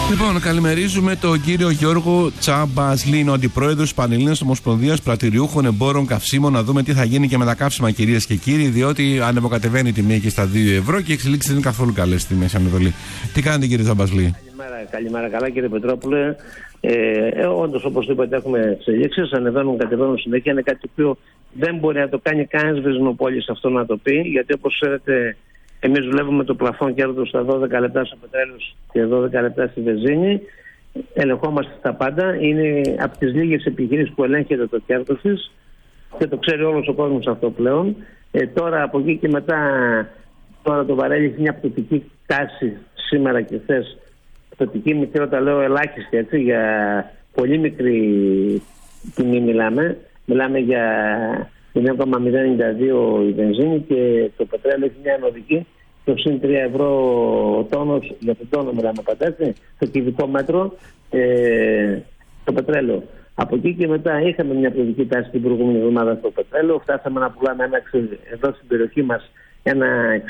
Λοιπόν, καλημερίζουμε τον κύριο Γιώργο Τσαμπασλή, είναι ο αντιπρόεδρος της Πανελλήνιας Ομοσπονδίας Πρατηριούχων Εμπόρων Καυσίμων. Να δούμε τι θα γίνει και με τα καύσιμα, κυρίες και κύριοι, διότι ανεβοκατεβαίνει η τιμή και στα 2 ευρώ και οι εξελίξεις δεν είναι καθόλου καλές στη Μέση Ανατολή. Τι κάνετε, κύριε Τσαμπασλή? Καλημέρα, καλά κύριε Πετρόπουλε. Όντως, όπως είπατε, έχουμε εξελίξεις, ανεβαίνουν, κατεβαίνουν συνέχεια. Είναι κάτι το οποίο δεν μπορεί να το κάνει κανένας βεζινοπόλης αυτό να το πει, γιατί όπως ξέρετε, εμείς δουλεύουμε το πλαφόν κέρδους στα 12 λεπτά στο πετρέλαιο και 12 λεπτά στη βενζίνη. Ελεγχόμαστε τα πάντα. Είναι από τις λίγες επιχειρήσεις που ελέγχεται το κέρδος της και το ξέρει όλος ο κόσμος αυτό πλέον. Τώρα από εκεί και μετά, τώρα το βαρέλι έχει μια πτωτική τάση σήμερα και χθες. Πτωτική μικρή, όταν λέω ελάχιστη, έτσι, για πολύ μικρή τιμή μιλάμε. Μιλάμε για 0,092 η βενζίνη και το πετρέλαιο έχει μια ανωδική το συν 3 ευρώ ο τόνος, για τον τόνο μιλάμε πάντα, έτσι, το κυβικό μέτρο, το πετρέλαιο. Από εκεί και μετά είχαμε μια πτωτική τάση την προηγούμενη εβδομάδα στο πετρέλαιο. Φτάσαμε να πουλάμε εδώ στην περιοχή μας ένα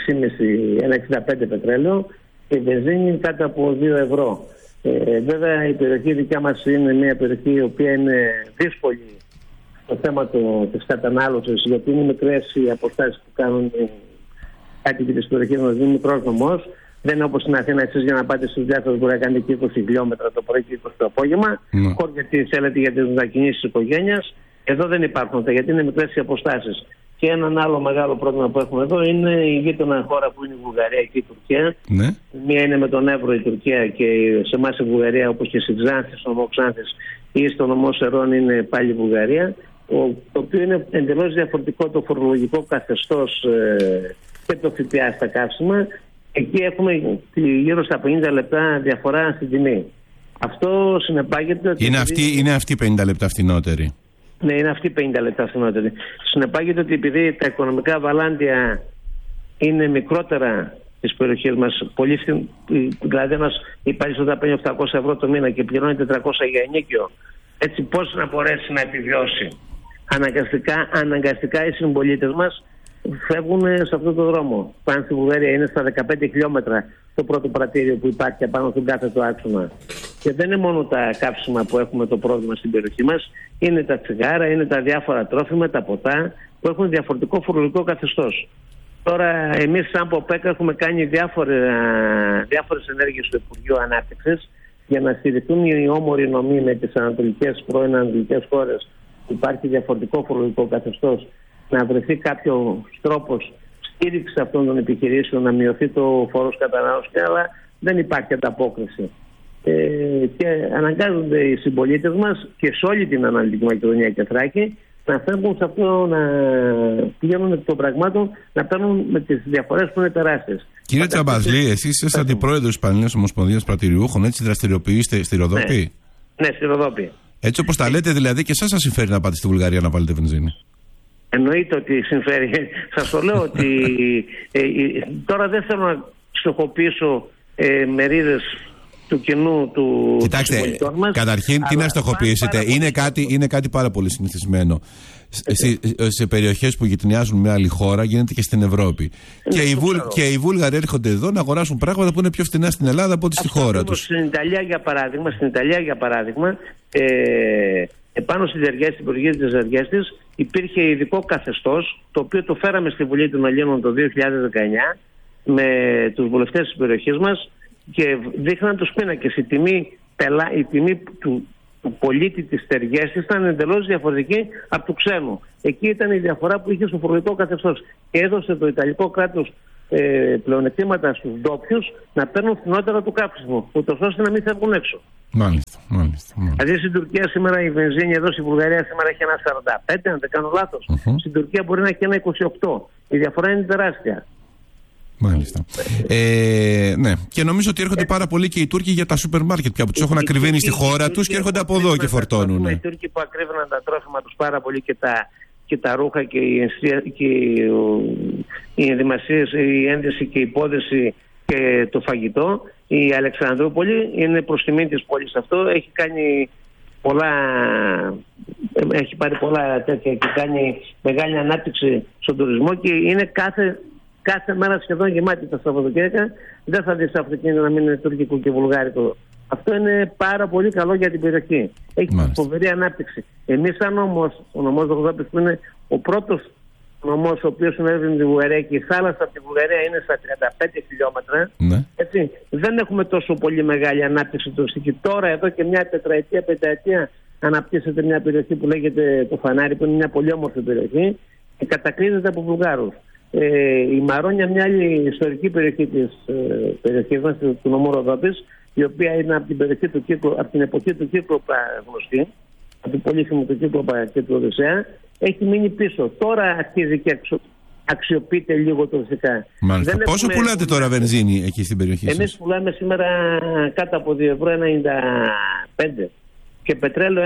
65 πετρέλαιο και η βενζίνη κάτω από 2 ευρώ. Βέβαια η περιοχή δικιά μας είναι μια περιοχή η οποία είναι δύσκολη στο θέμα της κατανάλωσης, γιατί είναι μικρές οι αποστάσεις που κάνουν κάτι και της περιοχής μας, είναι μικρός νομός. Δεν είναι όπως στην Αθήνα, εσείς για να πάτε στη δουλειά σας μπορεί να κάνετε και 20 χιλιόμετρα το πρωί και 20 το απόγευμα. Γιατί θέλετε για τις μετακινήσεις της οικογένειας. Εδώ δεν υπάρχουν, γιατί είναι μικρές οι αποστάσεις. Και έναν άλλο μεγάλο πρόβλημα που έχουμε εδώ είναι η γείτονα χώρα που είναι η Βουλγαρία και η Τουρκία. Ναι. Μία είναι με τον Εύρο η Τουρκία και σε εμάς η Βουλγαρία, όπως και στη Ξάνθη, στο νομό Ξάνθης ή στο νομό Σερών είναι πάλι η Βουλγαρία. Το οποίο είναι εντελώς διαφορετικό το φορολογικό καθεστώς και το ΦΠΑ στα καύσιμα. Εκεί έχουμε γύρω στα 50 λεπτά διαφορά στην τιμή. Αυτό συνεπάγεται ότι... Είναι αυτή 50 λεπτά φθηνότερη. Ναι, είναι αυτή 50 λεπτά φθηνότερη. Συνεπάγεται ότι επειδή τα οικονομικά βαλάντια είναι μικρότερα της περιοχής μας, δηλαδή ένας υπάλληλος θα παίρνει 800 ευρώ το μήνα και πληρώνει 400 για ενίκιο, έτσι πώς να μπορέσει να επιβιώσει? Αναγκαστικά οι συμπολίτες μας φεύγουν σε αυτόν τον δρόμο. Πάνε στη Βουλγαρία, είναι στα 15 χιλιόμετρα το πρώτο πρατήριο που υπάρχει απάνω στον κάθετο άξονα. Και δεν είναι μόνο τα καύσιμα που έχουμε το πρόβλημα στην περιοχή μας, είναι τα τσιγάρα, είναι τα διάφορα τρόφιμα, τα ποτά που έχουν διαφορετικό φορολογικό καθεστώς. Τώρα εμείς σαν ΠΟΠΕΚ έχουμε κάνει διάφορες ενέργειες στο Υπουργείο Ανάπτυξης για να στηριχθούν οι όμοροι νομοί με τις πρώην ανατολικές χώρες που υπάρχει διαφορετικό φορολογικό καθεστώς, να βρεθεί κάποιο τρόπος στήριξη αυτών των επιχειρήσεων, να μειωθεί το φόρος κατανάλωσης, αλλά δεν υπάρχει ανταπόκριση. Και αναγκάζονται οι συμπολίτες μας και σε όλη την Ανατολική Μακεδονία και Θράκη να φεύγουν σε αυτό, να πηγαίνουν εκ των πραγμάτων, να παίρνουν με τις διαφορές που είναι τεράστιες. Κύριε Τσαμπασλή, εσείς είστε αντιπρόεδρος της Πανελλήνιας Ομοσπονδίας Πρατηριούχων, έτσι δραστηριοποιείστε στη Ροδόπη? Ναι, στη Ροδόπη. Έτσι όπως τα λέτε, δηλαδή και εσάς σας συμφέρει να πάτε στη Βουλγαρία να βάλετε βενζίνη? Εννοείται ότι συμφέρει. Σας το λέω ότι τώρα δεν θέλω να στοχοποιήσω μερίδες του κοινού του. Κοιτάξτε, καταρχήν τι να στοχοποιήσετε? Είναι κάτι πάρα πολύ συνηθισμένο. Σε περιοχές που γειτονιάζουν με άλλη χώρα γίνεται και στην Ευρώπη. Και οι Βούλγαροι έρχονται εδώ να αγοράσουν πράγματα που είναι πιο φθηνά στην Ελλάδα από ό,τι στη χώρα τους. Στην Ιταλία για παράδειγμα, επάνω στην περιοχή της Ζεργέστης υπήρχε ειδικό καθεστώς, το οποίο το φέραμε στη Βουλή των Ελλήνων το 2019 με τους βουλευτές της περιοχής μας και δείχναν τους πίνακες. Η τιμή του πολίτη της Τεργέστης ήταν εντελώς διαφορετική από του ξένου. Εκεί ήταν η διαφορά που είχε στο φορολογικό καθεστώς. Και έδωσε το Ιταλικό κράτος πλεονεκτήματα στους ντόπιους να παίρνουν φθηνότερα το καύσιμο, ούτως ώστε να μην φεύγουν έξω. Μάλιστα. Δηλαδή στην Τουρκία σήμερα η βενζίνη, εδώ στη Βουλγαρία σήμερα έχει ένα 45, αν δεν κάνω λάθος. Στην Τουρκία μπορεί να έχει ένα 28. Η διαφορά είναι τεράστια. Μάλιστα. Ναι. Και νομίζω ότι έρχονται πάρα πολύ και οι Τούρκοι για τα σούπερ μάρκετ πια που τους έχουν ακριβήνει στη χώρα τους και έρχονται από εδώ και φορτώνουν. Οι Τούρκοι που ακρίβαιναν τα τρόφιμα τους πάρα πολύ και τα ρούχα και οι ενδυμασίες, η ένδυση και η υπόδεση και το φαγητό. Η Αλεξανδρούπολη είναι προς τιμή της πόλης αυτό. Έχει πάρει πολλά τέτοια και κάνει μεγάλη ανάπτυξη στον τουρισμό και είναι κάθε μέρα σχεδόν γεμάτη τα Σαββατοκύριακα. Δεν θα δεις αυτοκίνητο να μην είναι τουρκικό και βουλγάρικο Αυτό είναι πάρα πολύ καλό για την περιοχή. Έχει φοβερή ανάπτυξη. Εμείς σαν νόμος, ο νομός Δρογδόπης, που είναι ο πρώτος νομός ο οποίος συνέβη με τη Βουλγαρία και η θάλασσα από τη Βουλγαρία είναι στα 35 χιλιόμετρα, έτσι, δεν έχουμε τόσο πολύ μεγάλη ανάπτυξη τουριστική. Τώρα εδώ και μια τετραετία, πενταετία αναπτύσσεται μια περιοχή που λέγεται το Φανάρι, που είναι μια πολύ όμορφη περιοχή και κατακλείζεται από Βουλγάρους. Η Μαρόνια, μια άλλη ιστορική περιοχή της περιοχής μας, του νομού Ροδόπης, η οποία είναι από την περιοχή του Κύκλου, από την εποχή του Κύκλοπα γνωστή, από την πολύφημη του Κύκλοπα και του Οδυσσέα, έχει μείνει πίσω. Τώρα αρχίζει και αξιοποιείται λίγο τουριστικά. Μάλιστα. Πόσο πουλάτε τώρα βενζίνη εκεί στην περιοχή σας? Εμείς πουλάμε σήμερα κάτω από 2 ευρώ 1,95 και πετρέλαιο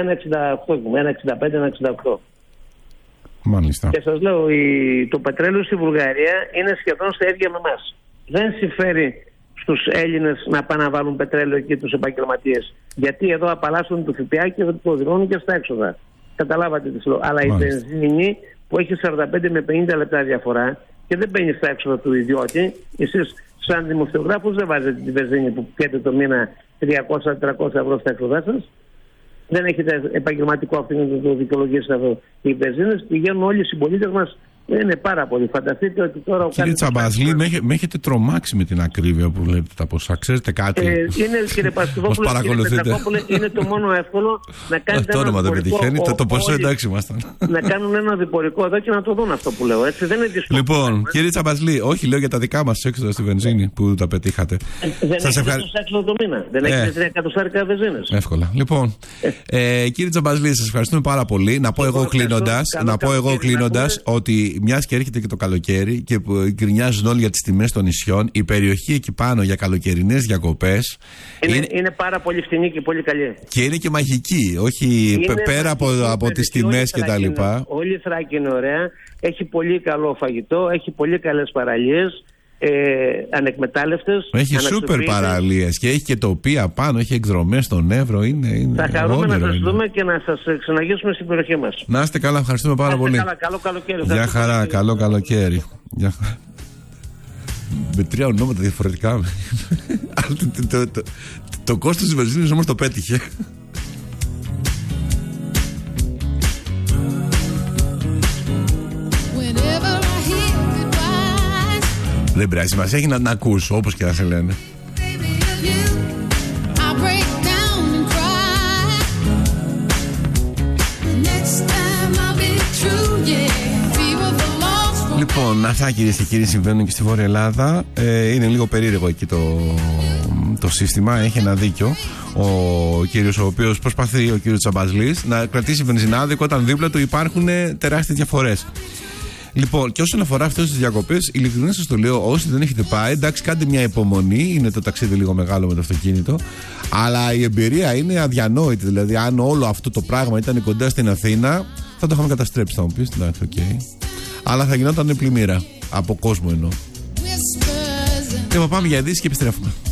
1,65-1,68. Μάλιστα. Και σας λέω, το πετρέλαιο στη Βουλγαρία είναι σχεδόν στα ίδια με εμάς. Δεν συμφέρει στους Έλληνες να πάνε να βάλουν πετρέλαιο εκεί, τους επαγγελματίες. Γιατί εδώ απαλλάσσουν το ΦΠΑ και το οδηγούν και στα έξοδα. Καταλάβατε τι λέω. Αλλά η βενζίνη που έχει 45 με 50 λεπτά διαφορά και δεν μπαίνει στα έξοδα του ιδιώτη, εσείς σαν δημοσιογράφους δεν βάζετε τη βενζίνη που πιέτε το μήνα 300-400 ευρώ στα έξοδά σας. Δεν έχετε επαγγελματικό αυτοκίνητο να το δικαιολογήσετε αυτό. Οι βενζίνες πηγαίνουν όλοι οι συμπολίτες μας. Είναι πάρα πολύ. Φανταστείτε ότι τώρα. Κύριε Τσαμπασλή, με έχετε τρομάξει με την ακρίβεια που λέτε τα ποσά. Ξέρετε κάτι? Είναι, κύριε Πασκευόπουλε, είναι το μόνο εύκολο να κάνετε. Το όνομα δεν πετυχαίνει. Το ποσό εντάξει ήμασταν. Να κάνουν ένα διπορικό εδώ και να το δουν αυτό που λέω. Έτσι, δεν είναι δύσκολο. Λοιπόν, κύριε Τσαμπασλή, όχι, λέω για τα δικά μας έξοδα στη βενζίνη που τα πετύχατε. Δεν έχετε έξοδο το μήνα. Δεν έχετε 3 εκατοστάρικα βενζίνες. Εύκολα. Λοιπόν, κύριε Τσαμπασλή, σας ευχαριστούμε πάρα πολύ. Να πω εγώ κλείνοντας ότι μιας και έρχεται και το καλοκαίρι και γκρινιάζουν όλοι για τις τιμές των νησιών, η περιοχή εκεί πάνω για καλοκαιρινές διακοπές είναι πάρα πολύ φθηνή και πολύ καλή. Και είναι και μαγική, όχι πέρα από τις τιμές και τα λοιπά. Όλη η Θράκη είναι ωραία, έχει πολύ καλό φαγητό, έχει πολύ καλές παραλίες. Ανεκμετάλλευτες. Έχει σούπερ παραλίες και έχει και τοπία πάνω, έχει εκδρομές στον Εύρο. Θα χαρούμε να σας δούμε και να σας ξαναγήσουμε στην περιοχή μας. Να είστε καλά, ευχαριστούμε πάρα πολύ. Καλό καλοκαίρι. Γεια χαρά, καλό καλοκαίρι. Με 3 ονόματα διαφορετικά. Το κόστος της βενζίνης όμως το πέτυχε. Δεν πειράζει, μας έχει να ακούσω όπως και να σε λένε. Λοιπόν, αυτά κυρίες και κύριοι συμβαίνουν και στη Βόρεια Ελλάδα. Είναι λίγο περίεργο εκεί το σύστημα. Έχει ένα δίκιο ο κύριος ο οποίος προσπαθεί, ο κύριος Τσαμπασλής, να κρατήσει βενζινάδικο όταν δίπλα του υπάρχουν τεράστιες διαφορές. Λοιπόν, και όσον αφορά αυτές τις διακοπές, ειλικρινά σας το λέω, όσοι δεν έχετε πάει, εντάξει, κάντε μια υπομονή. Είναι το ταξίδι λίγο μεγάλο με το αυτοκίνητο. Αλλά η εμπειρία είναι αδιανόητη. Δηλαδή, αν όλο αυτό το πράγμα ήταν κοντά στην Αθήνα, θα το είχαμε καταστρέψει, θα μου πεις. Εντάξει, οκ. Αλλά θα γινόταν πλημμύρα. Από κόσμο εννοώ. Λοιπόν, πάμε για ειδήσεις και επιστρέφουμε.